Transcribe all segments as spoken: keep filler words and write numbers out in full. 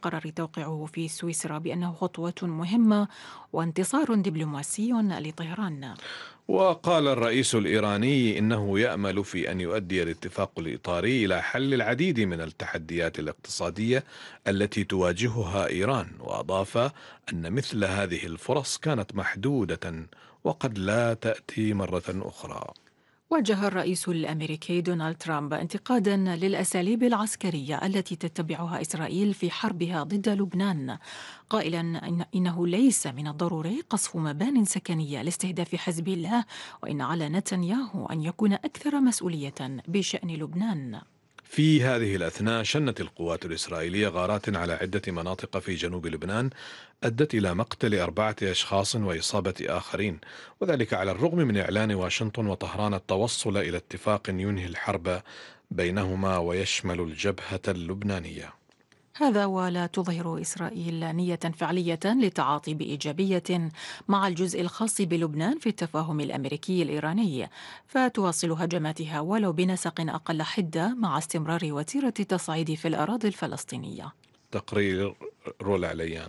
قرار توقيعه في سويسرا بأنه خطوة مهمة وانتصار دبلوماسي لطهران. وقال الرئيس الإيراني إنه يأمل في أن يؤدي الاتفاق الإطاري إلى حل العديد من التحديات الاقتصادية التي تواجهها إيران، وأضاف أن مثل هذه الفرص كانت محدودة وقد لا تأتي مرة أخرى. وجه الرئيس الأمريكي دونالد ترامب انتقادا للأساليب العسكرية التي تتبعها إسرائيل في حربها ضد لبنان، قائلا إن إنه ليس من الضروري قصف مبان سكنية لاستهداف حزب الله، وإن على نتنياهو أن يكون أكثر مسؤولية بشأن لبنان. في هذه الأثناء شنت القوات الإسرائيلية غارات على عدة مناطق في جنوب لبنان أدت إلى مقتل أربعة أشخاص وإصابة آخرين، وذلك على الرغم من إعلان واشنطن وطهران التوصل إلى اتفاق ينهي الحرب بينهما ويشمل الجبهة اللبنانية. هذا ولا تظهر إسرائيل نية فعلية للتعاطي بإيجابية مع الجزء الخاص بلبنان في التفاهم الأمريكي الإيراني، فتواصل هجماتها ولو بنسق أقل حدة مع استمرار وتيرة التصعيد في الأراضي الفلسطينية. تقرير رولا عليان.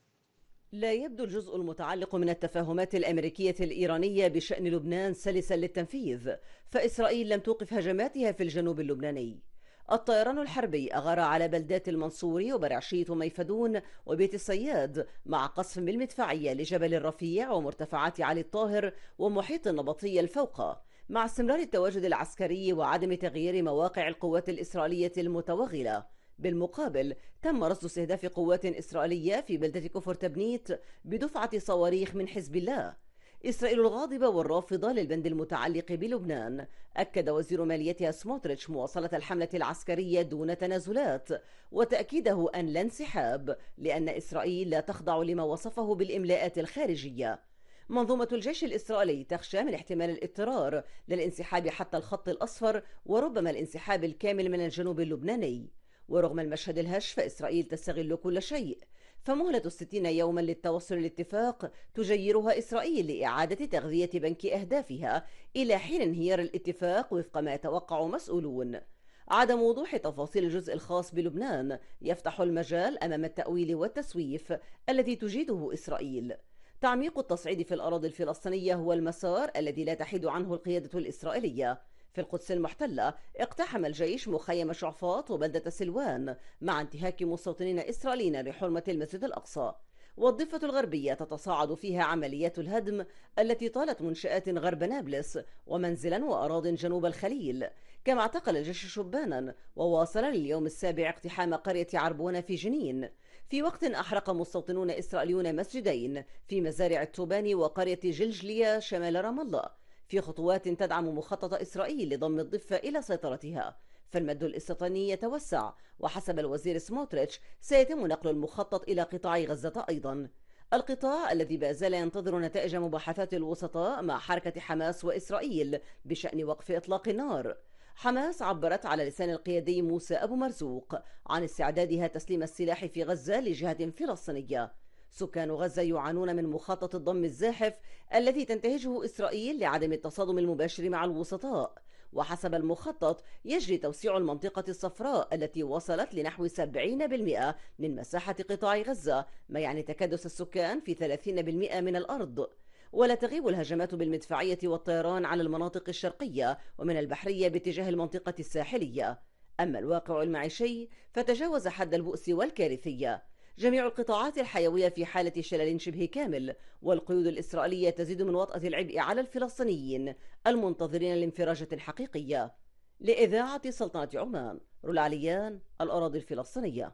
لا يبدو الجزء المتعلق من التفاهمات الأمريكية الإيرانية بشأن لبنان سلسا للتنفيذ، فإسرائيل لم توقف هجماتها في الجنوب اللبناني. الطيران الحربي أغار على بلدات المنصوري وبرعشية وميفدون وبيت الصياد، مع قصف بالمدفعية لجبل الرفيع ومرتفعات علي الطاهر ومحيط النبطية الفوقة، مع استمرار التواجد العسكري وعدم تغيير مواقع القوات الإسرائيلية المتوغلة. بالمقابل تم رصد استهداف قوات إسرائيلية في بلدة كفر تبنيت بدفعة صواريخ من حزب الله. إسرائيل الغاضبة والرافضة للبند المتعلق بلبنان. أكد وزير ماليتها سموتريتش مواصلة الحملة العسكرية دون تنازلات، وتأكيده أن لا انسحاب، لأن إسرائيل لا تخضع لما وصفه بالإملاءات الخارجية. منظومة الجيش الإسرائيلي تخشى من احتمال الاضطرار للانسحاب حتى الخط الأصفر، وربما الانسحاب الكامل من الجنوب اللبناني. ورغم المشهد الهش فإسرائيل تستغل كل شيء، فمهلة الستين يوما للتوصل لاتفاق تجيرها إسرائيل لإعادة تغذية بنك أهدافها إلى حين انهيار الاتفاق وفق ما يتوقع مسؤولون. عدم وضوح تفاصيل الجزء الخاص بلبنان يفتح المجال أمام التأويل والتسويف الذي تجيده إسرائيل. تعميق التصعيد في الأراضي الفلسطينية هو المسار الذي لا تحيد عنه القيادة الإسرائيلية. في القدس المحتلة اقتحم الجيش مخيم شعفاط وبلدة سلوان مع انتهاك مستوطنين إسرائيليين لحرمة المسجد الأقصى. والضفة الغربية تتصاعد فيها عمليات الهدم التي طالت منشآت غرب نابلس ومنزلا وأراض جنوب الخليل. كما اعتقل الجيش شبانا وواصل لليوم السابع اقتحام قرية عربونة في جنين، في وقت أحرق مستوطنون إسرائيليون مسجدين في مزارع التوباني وقرية جلجلية شمال رام الله، في خطوات تدعم مخطط إسرائيل لضم الضفة إلى سيطرتها. فالمد الاستيطاني يتوسع، وحسب الوزير سموتريتش سيتم نقل المخطط إلى قطاع غزة أيضا، القطاع الذي بازال ينتظر نتائج مباحثات الوسطاء مع حركة حماس وإسرائيل بشأن وقف إطلاق النار. حماس عبرت على لسان القيادي موسى أبو مرزوق عن استعدادها تسليم السلاح في غزة لجهة فلسطينية. سكان غزة يعانون من مخطط الضم الزاحف الذي تنتهجه إسرائيل لعدم التصادم المباشر مع الوسطاء. وحسب المخطط يجري توسيع المنطقة الصفراء التي وصلت لنحو سبعين بالمئة من مساحة قطاع غزة، ما يعني تكدس السكان في ثلاثين بالمئة من الأرض. ولا تغيب الهجمات بالمدفعية والطيران على المناطق الشرقية ومن البحرية باتجاه المنطقة الساحلية. أما الواقع المعيشي فتجاوز حد البؤس والكارثية. جميع القطاعات الحيوية في حالة شلل شبه كامل، والقيود الإسرائيلية تزيد من وطأة العبء على الفلسطينيين المنتظرين لانفراجة حقيقية. لإذاعة سلطنة عمان، رولاليان، الأراضي الفلسطينية.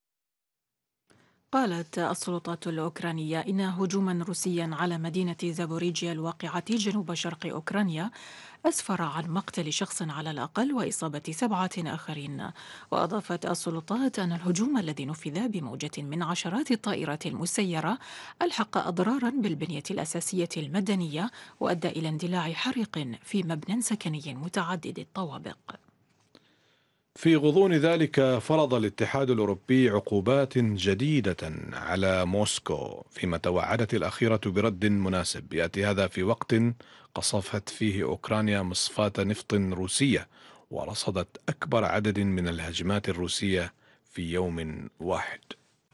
قالت السلطات الأوكرانية إن هجوما روسيا على مدينة زابوريجيا الواقعة جنوب شرق أوكرانيا أسفر عن مقتل شخص على الأقل وإصابة سبعة آخرين. وأضافت السلطات أن الهجوم الذي نفذ بموجة من عشرات الطائرات المسيرة ألحق أضرارا بالبنية الأساسية المدنية وأدى إلى اندلاع حريق في مبنى سكني متعدد الطوابق. في غضون ذلك فرض الاتحاد الأوروبي عقوبات جديدة على موسكو، فيما توعدت الأخيرة برد مناسب. يأتي هذا في وقت قصفت فيه أوكرانيا مصفاة نفط روسية ورصدت أكبر عدد من الهجمات الروسية في يوم واحد.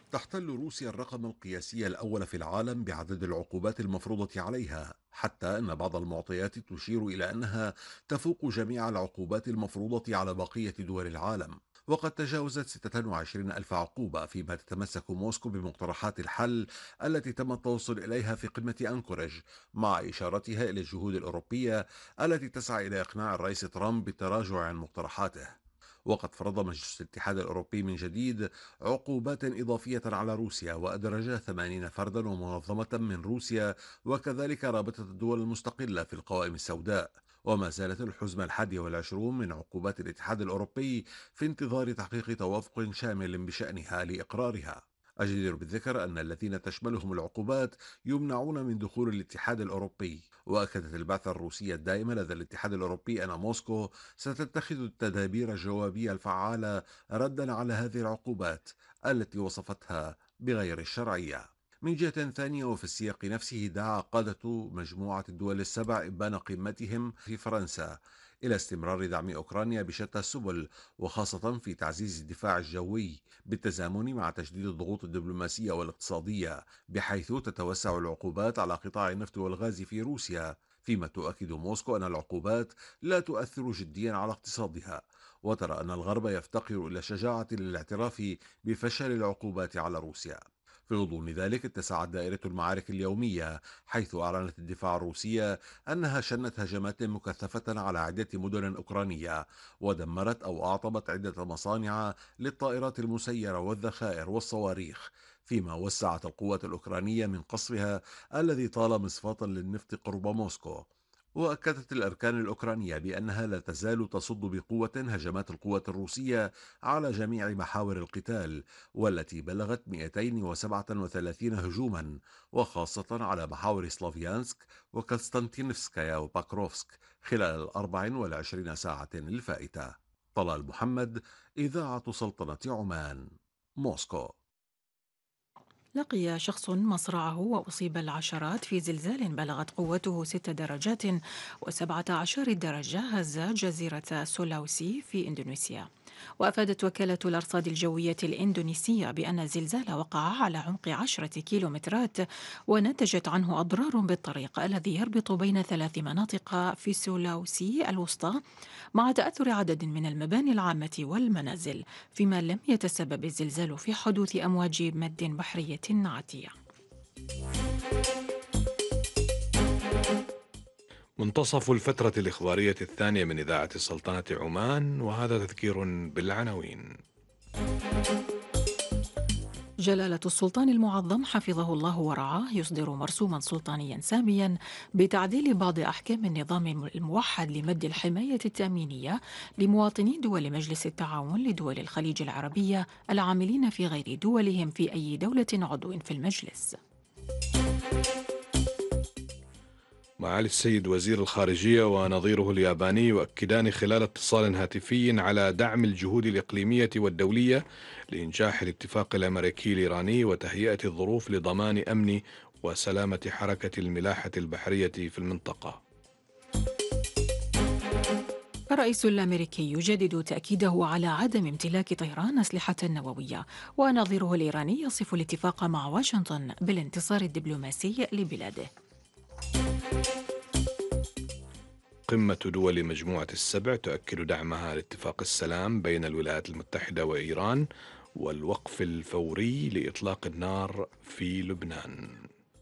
تحتل روسيا الرقم القياسي الأول في العالم بعدد العقوبات المفروضة عليها، حتى أن بعض المعطيات تشير إلى أنها تفوق جميع العقوبات المفروضة على بقية دول العالم، وقد تجاوزت ستة وعشرين ألف عقوبة، فيما تتمسك موسكو بمقترحات الحل التي تم التوصل إليها في قمة أنكورج، مع إشارتها إلى الجهود الأوروبية التي تسعى إلى إقناع الرئيس ترامب بالتراجع عن مقترحاته. وقد فرض مجلس الاتحاد الأوروبي من جديد عقوبات إضافية على روسيا، وأدرج ثمانين فردا ومنظمة من روسيا وكذلك رابطة الدول المستقلة في القوائم السوداء. وما زالت الحزمة الحادية والعشرون من عقوبات الاتحاد الأوروبي في انتظار تحقيق توافق شامل بشأنها لإقرارها. الجدير بالذكر أن الذين تشملهم العقوبات يمنعون من دخول الاتحاد الأوروبي. وأكدت البعثة الروسية الدائمة لدى الاتحاد الأوروبي أن موسكو ستتخذ التدابير الجوابية الفعالة ردا على هذه العقوبات التي وصفتها بغير الشرعية. من جهة ثانية وفي السياق نفسه، دعا قادة مجموعة الدول السبع إبان قمتهم في فرنسا إلى استمرار دعم أوكرانيا بشتى السبل، وخاصة في تعزيز الدفاع الجوي بالتزامن مع تشديد الضغوط الدبلوماسية والاقتصادية، بحيث تتوسع العقوبات على قطاع النفط والغاز في روسيا، فيما تؤكد موسكو أن العقوبات لا تؤثر جديا على اقتصادها، وترى أن الغرب يفتقر إلى شجاعة للاعتراف بفشل العقوبات على روسيا. في غضون ذلك اتسعت دائرة المعارك اليومية، حيث أعلنت الدفاع الروسية أنها شنت هجمات مكثفة على عدة مدن أوكرانية، ودمرت أو أعطبت عدة مصانع للطائرات المسيرة والذخائر والصواريخ، فيما وسعت القوات الأوكرانية من قصفها الذي طال مصفاة للنفط قرب موسكو. وأكدت الأركان الأوكرانية بأنها لا تزال تصد بقوة هجمات القوات الروسية على جميع محاور القتال، والتي بلغت مئتين وسبعة وثلاثين هجوما، وخاصة على محاور سلافيانسك وكونستانتينفسكايا وباكروفسك خلال الأربع والعشرين ساعة الفائتة. طلال محمد، إذاعة سلطنة عمان، موسكو. لقي شخص مصرعه وأصيب العشرات في زلزال بلغت قوته ست درجات وسبعة عشر درجة هز جزيرة سولاوسي في إندونيسيا. وأفادت وكالة الأرصاد الجوية الإندونيسية بأن الزلزال وقع على عمق عشرة كيلومترات ونتجت عنه أضرار بالطريق الذي يربط بين ثلاث مناطق في سولاوسي الوسطى، مع تأثر عدد من المباني العامة والمنازل، فيما لم يتسبب الزلزال في حدوث أمواج مد بحرية عاتية. منتصف الفترة الإخبارية الثانية من إذاعة سلطنة عمان، وهذا تذكير بالعناوين. جلالة السلطان المعظم حفظه الله ورعاه يصدر مرسوما سلطانيا ساميا بتعديل بعض أحكام النظام الموحد لمد الحماية التأمينية لمواطني دول مجلس التعاون لدول الخليج العربية العاملين في غير دولهم في أي دولة عضو في المجلس. معالي السيد وزير الخارجية ونظيره الياباني يؤكدان خلال اتصال هاتفي على دعم الجهود الإقليمية والدولية لإنجاح الاتفاق الأمريكي الإيراني وتهيئة الظروف لضمان أمن وسلامة حركة الملاحة البحرية في المنطقة. الرئيس الأمريكي يجدد تأكيده على عدم امتلاك طهران أسلحة نووية، ونظيره الإيراني يصف الاتفاق مع واشنطن بالانتصار الدبلوماسي لبلاده. قمة دول مجموعة السبع تؤكد دعمها لاتفاق السلام بين الولايات المتحدة وإيران والوقف الفوري لإطلاق النار في لبنان.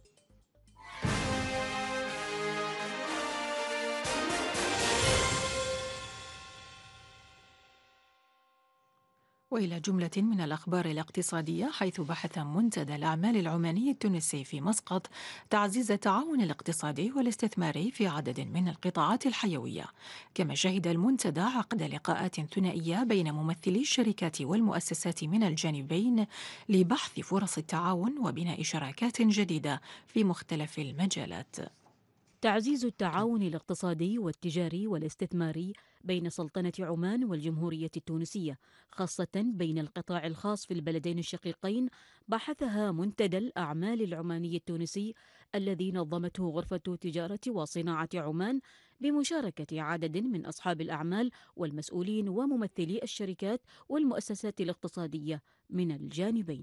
وإلى جملة من الأخبار الاقتصادية، حيث بحث منتدى الأعمال العماني التونسي في مسقط تعزيز التعاون الاقتصادي والاستثماري في عدد من القطاعات الحيوية. كما شهد المنتدى عقد لقاءات ثنائية بين ممثلي الشركات والمؤسسات من الجانبين لبحث فرص التعاون وبناء شراكات جديدة في مختلف المجالات. تعزيز التعاون الاقتصادي والتجاري والاستثماري بين سلطنة عمان والجمهورية التونسية، خاصة بين القطاع الخاص في البلدين الشقيقين، بحثها منتدى الأعمال العماني التونسي الذي نظمته غرفة تجارة وصناعة عمان بمشاركة عدد من أصحاب الأعمال والمسؤولين وممثلي الشركات والمؤسسات الاقتصادية من الجانبين.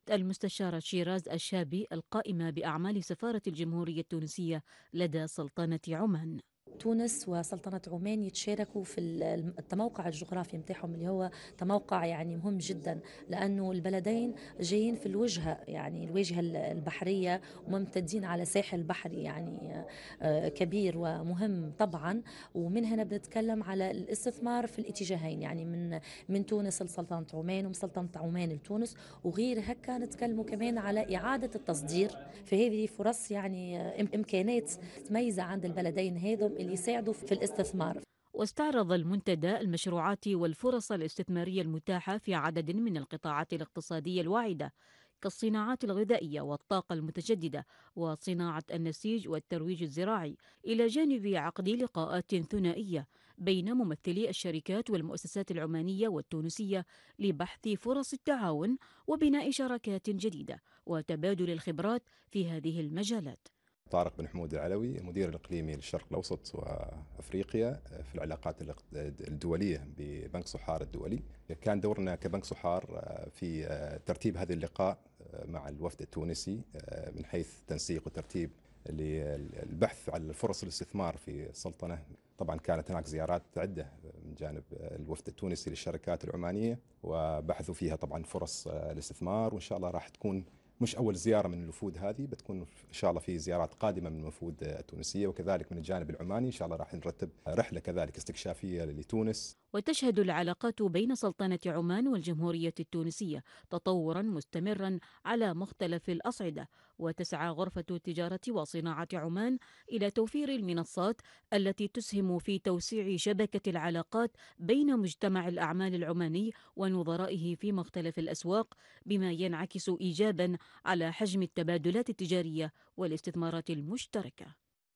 المستشارة شيراز الشابي القائمة بأعمال سفارة الجمهورية التونسية لدى سلطنة عمان. تونس وسلطنة عمان يتشاركوا في التموقع الجغرافي متاعهم اللي هو تموقع يعني مهم جدا، لأنه البلدين جايين في الوجهة يعني الواجهة البحرية وممتدين على ساحل بحري يعني كبير ومهم طبعا. ومن هنا بنتكلم على الاستثمار في الاتجاهين، يعني من من تونس لسلطنة عمان ومن سلطنة عمان لتونس، وغير هكا نتكلموا كمان على إعادة التصدير. فهذه فرص يعني إمكانات متميزة عند البلدين هذم اللي يساعدوا في الاستثمار. واستعرض المنتدى المشروعات والفرص الاستثمارية المتاحة في عدد من القطاعات الاقتصادية الواعدة كالصناعات الغذائية والطاقة المتجددة وصناعة النسيج والترويج الزراعي، إلى جانب عقد لقاءات ثنائية بين ممثلي الشركات والمؤسسات العمانية والتونسية لبحث فرص التعاون وبناء شراكات جديدة وتبادل الخبرات في هذه المجالات. طارق بن حمود العلوي، المدير الإقليمي للشرق الأوسط وأفريقيا في العلاقات الدولية ببنك صحار الدولي. كان دورنا كبنك صحار في ترتيب هذا اللقاء مع الوفد التونسي من حيث تنسيق وترتيب للبحث عن فرص الاستثمار في السلطنة. طبعا كانت هناك زيارات عدة من جانب الوفد التونسي للشركات العمانية وبحثوا فيها طبعا فرص الاستثمار، وإن شاء الله راح تكون مش أول زيارة من الوفود هذه، بتكون إن شاء الله في زيارات قادمة من الوفود التونسية وكذلك من الجانب العماني. إن شاء الله راح نرتب رحلة كذلك استكشافية لتونس. وتشهد العلاقات بين سلطنة عمان والجمهورية التونسية تطورا مستمرا على مختلف الأصعدة، وتسعى غرفة التجارة وصناعة عمان إلى توفير المنصات التي تسهم في توسيع شبكة العلاقات بين مجتمع الأعمال العماني ونظرائه في مختلف الأسواق، بما ينعكس إيجابا على حجم التبادلات التجارية والاستثمارات المشتركة.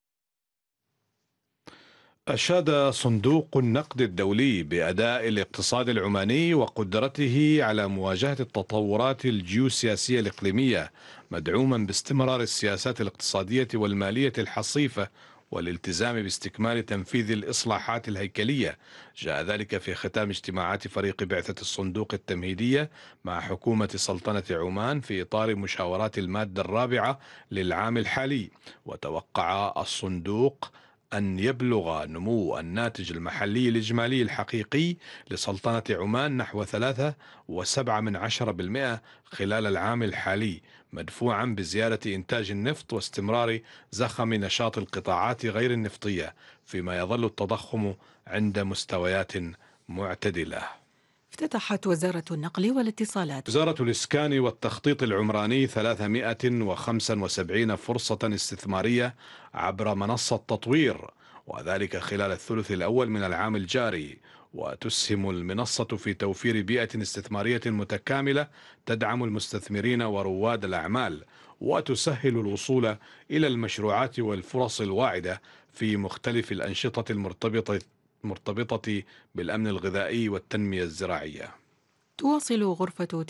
أشاد صندوق النقد الدولي بأداء الاقتصاد العماني وقدرته على مواجهة التطورات الجيوسياسية الإقليمية، مدعوما باستمرار السياسات الاقتصادية والمالية الحصيفة والالتزام باستكمال تنفيذ الإصلاحات الهيكلية. جاء ذلك في ختام اجتماعات فريق بعثة الصندوق التمهيدية مع حكومة سلطنة عمان في إطار مشاورات المادة الرابعة للعام الحالي. وتوقع الصندوق أن يبلغ نمو الناتج المحلي الإجمالي الحقيقي لسلطنة عمان نحو ثلاثة وسبعة من عشرة بالمئة خلال العام الحالي، مدفوعا بزيادة إنتاج النفط واستمرار زخم نشاط القطاعات غير النفطية، فيما يظل التضخم عند مستويات معتدلة. افتتحت وزارة النقل والاتصالات وزارة الإسكان والتخطيط العمراني ثلاثمئة وخمسة وسبعين فرصة استثمارية عبر منصة تطوير، وذلك خلال الثلث الأول من العام الجاري. وتسهم المنصة في توفير بيئة استثمارية متكاملة تدعم المستثمرين ورواد الأعمال، وتسهل الوصول إلى المشروعات والفرص الواعدة في مختلف الأنشطة المرتبطة مرتبطة بالأمن الغذائي والتنمية الزراعية. تواصل غرفة